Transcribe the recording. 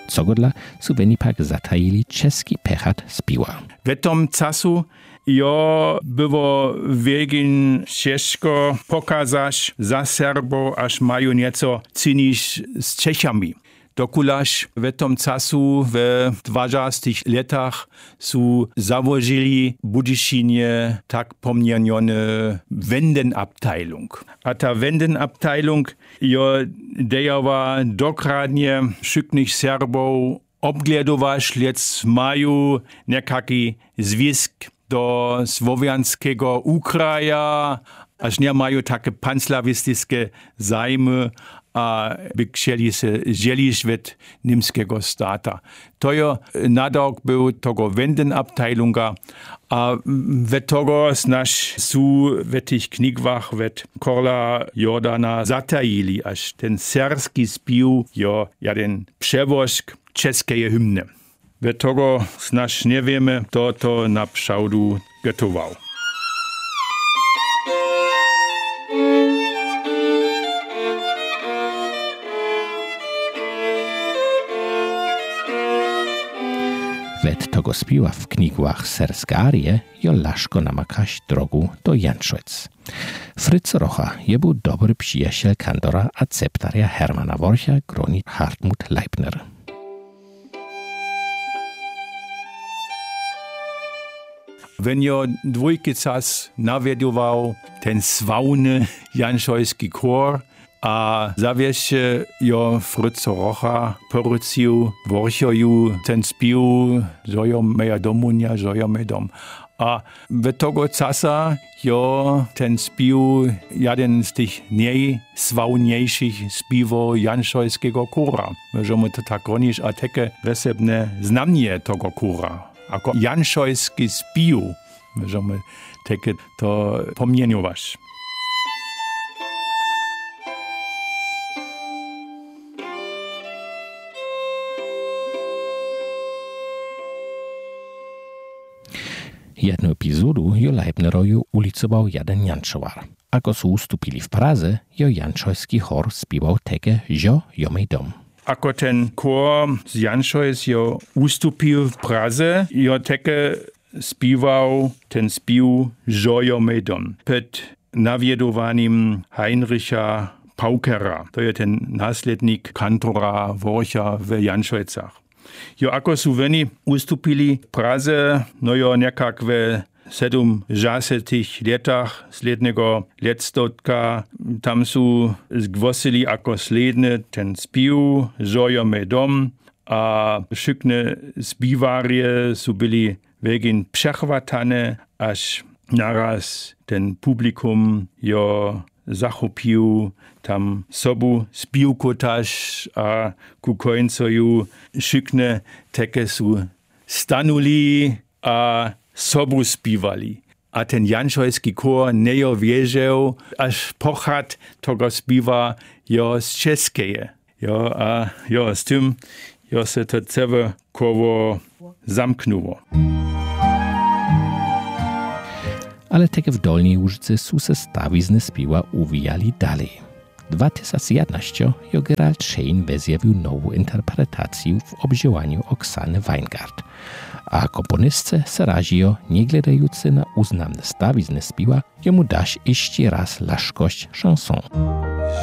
cogodla su weni pak zatajili czeski pechat spiwa. W tom czasu było wiegin ciężko pokazać za Serbo, aż mają nieco cynić z Czechami. Dokulaż w tom czasu w 20 latach su założyli w Budyšinie tak pomnienione Wendenabteilung. A ta Wendenabteilung dejała dokładnie wszystkich Serbów obgledować, lec mają nekaki związk do słowiańskiego Ukraja, aż nie mają takie panslawistyczne zajmy, a by chcieli się dzielić od niemskiego stata. To nadok był tego Wendenabteilunga, a w tego nasz su w tych knigach od Karla Jordana zatajili, aż ten serski spił jeden przewoźk czeskiej hymny. W tego nasz nie wiemy, kto to na przałdu gotował. Wet tego spiła w knigach serskarie laszko namakaś drogu do Janczojc. Fritz Rocha był dobry przyjaciel kantora a ceptaria Hermana Worcha groni Hartmut Leibner. Wenn dwójki czas nawiedował ten sławny janszojski chór, a zawieście Fritz Rocha porucił Worchoju ten spił, że meja domunia, że me dom. A w tego czasa ten spił jeden z tych najsławniejszych spiwów janszojskiego chóra. Możemy to tak ronić, a takie wesebne znamie tego chóra. Ako janszojski spił, możemy takie to pomienować. Jedną epizodu Leibneroju ulicował jeden janczowar. Ako su ustupili w Pradze, janczojski chór spiwał takie, że mej dom. Ako ten chór z Janszojc ustupił w Pradze, takie spiwał ten spił, że mej dom. Przed nawiedowaniem Heinricha Paukera, to jest ten následnik kantora Worcha w Janszojcach. Ako su weni ustupili w Pradze, nekak w 70 latach slednego letstotka, tam su zgłosili ako sledne ten spił, że mej dom, a wszystkie spiwarie su byli wegin przechwatane, aż naraz ten publikum zachopił tam sobu spiłku też, a ku końcu wszystkie takie su stanuli, a sobu spiwali. A ten janszojski chór nie wierzył, aż pochat tego spiwa z czeskie. Z tym się to całe koło zamknęło. Ale takie w Dolnej Łużce su se stawizny spiła uwijali dalej. 2011 Gerald Schein wezjawił nową interpretację w obziałaniu Oksany Weingart, a komponistce Seragio, nie gledający na uznamne stawizny spiła, jemu dasz jeszcze raz laszkość chanson.